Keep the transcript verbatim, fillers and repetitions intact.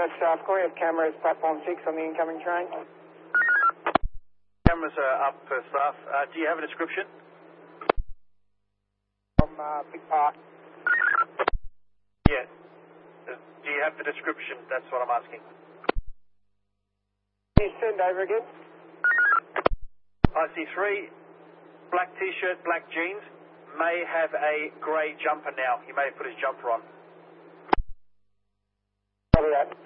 Perth South Core, we have cameras, platform six on the incoming train. Cameras are up, Perth South. Uh, do you have a description? From uh, Big Park. Yeah. Uh, do you have the description? That's what I'm asking. Can you send over again? I see three, black t-shirt, black jeans, may have a grey jumper now. He may have put his jumper on. Copy that.